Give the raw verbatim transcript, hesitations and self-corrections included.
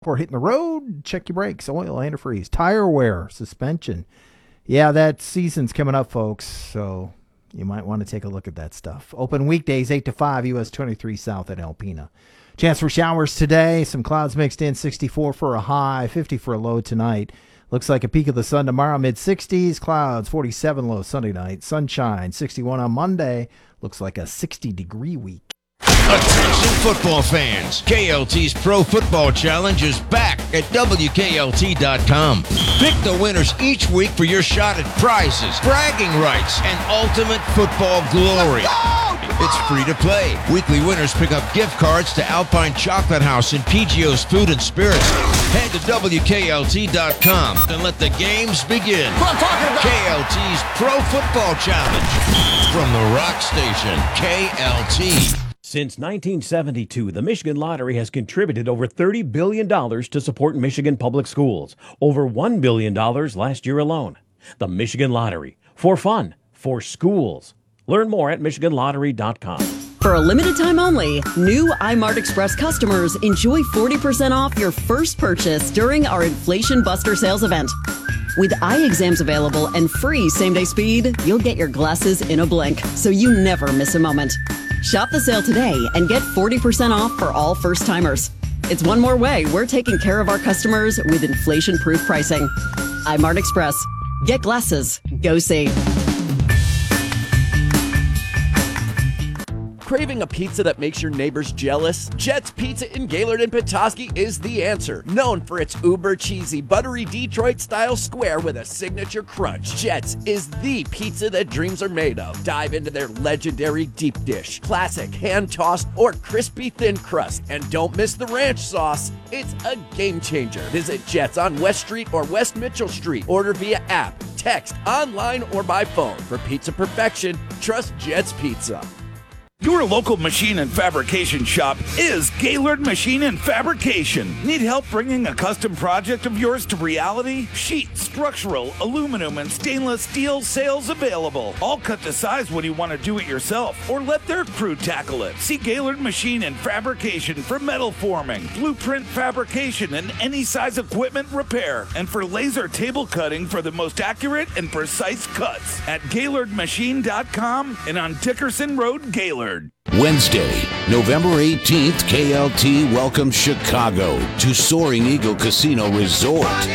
Before hitting the road, check your brakes, oil, antifreeze, tire wear, suspension. Yeah, that season's coming up, folks, so you might want to take a look at that stuff. Open weekdays, eight to five, U S twenty-three South at Alpena. Chance for showers today. Some clouds mixed in, sixty-four for a high, fifty for a low tonight. Looks like a peak of the sun tomorrow, mid-sixties. Clouds, forty-seven low Sunday night. Sunshine, sixty-one on Monday. Looks like a sixty-degree week. Attention football fans. K L T's Pro Football Challenge is back at W K L T dot com. Pick the winners each week for your shot at prizes, bragging rights, and ultimate football glory. It's free to play. Weekly winners pick up gift cards to Alpine Chocolate House and P G O's Food and Spirits. Head to W K L T dot com and let the games begin. K L T's Pro Football Challenge. From the Rock Station, K L T. Since nineteen seventy-two, the Michigan Lottery has contributed over thirty billion dollars to support Michigan public schools. Over one billion dollars last year alone. The Michigan Lottery. For fun. For schools. Learn more at Michigan Lottery dot com. For a limited time only, new iMart Express customers enjoy forty percent off your first purchase during our Inflation Buster sales event. With eye exams available and free same-day speed, you'll get your glasses in a blink, so you never miss a moment. Shop the sale today and get forty percent off for all first-timers. It's one more way we're taking care of our customers with inflation-proof pricing. iMart Express. Get glasses. Go see. Craving a pizza that makes your neighbors jealous? Jet's Pizza in Gaylord and Petoskey is the answer. Known for its uber cheesy, buttery Detroit-style square with a signature crunch, Jet's is the pizza that dreams are made of. Dive into their legendary deep dish, classic hand-tossed or crispy thin crust, and don't miss the ranch sauce. It's a game changer. Visit Jet's on West Street or West Mitchell Street. Order via app, text, online, or by phone. For pizza perfection, trust Jet's Pizza. Your local machine and fabrication shop is Gaylord Machine and Fabrication. Need help bringing a custom project of yours to reality? Sheet, structural, aluminum, and stainless steel sales available. All cut to size when you want to do it yourself or let their crew tackle it. See Gaylord Machine and Fabrication for metal forming, blueprint fabrication, and any size equipment repair, and for laser table cutting for the most accurate and precise cuts at Gaylord Machine dot com and on Dickerson Road, Gaylord. Wednesday, November eighteenth, K L T welcomes Chicago to Soaring Eagle Casino Resort.